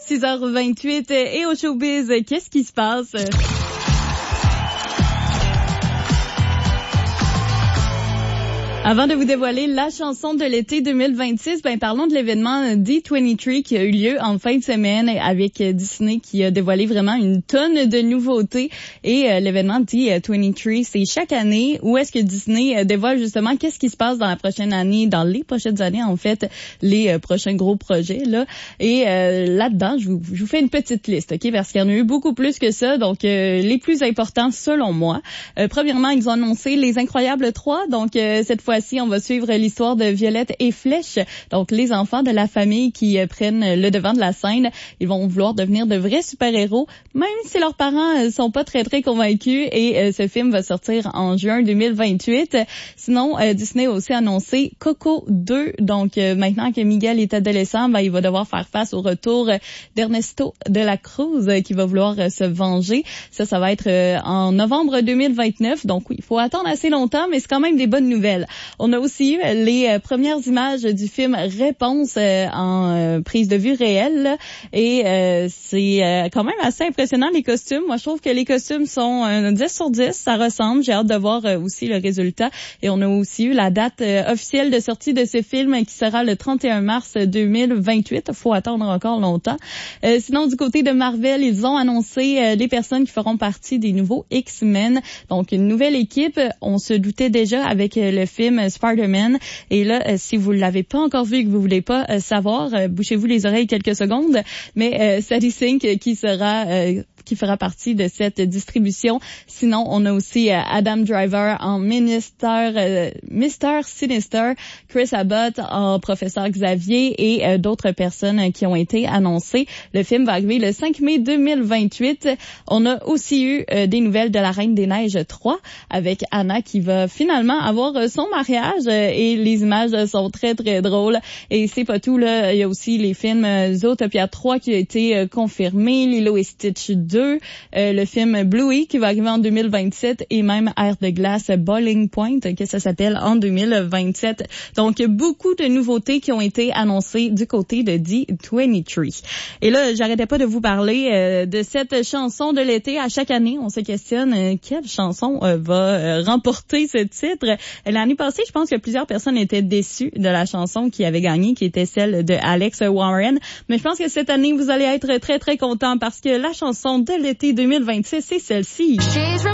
6h28 et au showbiz, qu'est-ce qui se passe? Avant de vous dévoiler la chanson de l'été 2026, parlons de l'événement D23 qui a eu lieu en fin de semaine avec Disney qui a dévoilé vraiment une tonne de nouveautés. Et l'événement D23, c'est chaque année où est-ce que Disney dévoile justement qu'est-ce qui se passe dans la prochaine année, dans les prochaines années en fait, les prochains gros projets là. Et là-dedans, je vous fais une petite liste, ok, parce qu'il y en a eu beaucoup plus que ça. Donc les plus importants selon moi. Premièrement, ils ont annoncé Les Incroyables 3. Donc cette fois-ci, on va suivre l'histoire de Violette et Flèche, donc les enfants de la famille qui prennent le devant de la scène. Ils vont vouloir devenir de vrais super-héros, même si leurs parents sont pas très convaincus. Et ce film va sortir en juin 2028. Sinon, Disney a aussi annoncé Coco 2. Donc maintenant que Miguel est adolescent, il va devoir faire face au retour d'Ernesto de la Cruz qui va vouloir se venger. Ça va être en novembre 2029. Donc oui, il faut attendre assez longtemps, mais c'est quand même des bonnes nouvelles. On a aussi eu les premières images du film Réponse en prise de vue réelle. Là. Et c'est quand même assez impressionnant les costumes. Moi, je trouve que les costumes sont 10 sur 10. Ça ressemble. J'ai hâte de voir aussi le résultat. Et on a aussi eu la date officielle de sortie de ce film qui sera le 31 mars 2028. Faut attendre encore longtemps. Sinon, du côté de Marvel, ils ont annoncé les personnes qui feront partie des nouveaux X-Men. Donc, une nouvelle équipe. On se doutait déjà avec le film Spider-Man. Et là, si vous l'avez pas encore vu et que vous voulez pas savoir, bouchez-vous les oreilles quelques secondes. Mais Sadie Sink qui fera partie de cette distribution. Sinon, on a aussi Adam Driver en Mr. Sinister, Chris Abbott en Professeur Xavier et d'autres personnes qui ont été annoncées. Le film va arriver le 5 mai 2028. On a aussi eu des nouvelles de La Reine des Neiges 3 avec Anna qui va finalement avoir son mariage et les images sont très drôles. Et c'est pas tout, là. Il y a aussi les films Zootopia 3 qui a été confirmé, Lilo et Stitch 2, le film Bluey qui va arriver en 2027 et même Air de glace Boiling Point que ça s'appelle en 2027. Donc beaucoup de nouveautés qui ont été annoncées du côté de D23. Et là, j'arrêtais pas de vous parler de cette chanson de l'été. À chaque année, on se questionne quelle chanson va remporter ce titre. L'année passée, je pense que plusieurs personnes étaient déçues de la chanson qui avait gagné, qui était celle de Alex Warren. Mais je pense que cette année, vous allez être très contents parce que la chanson de l'été 2026, c'est celle-ci.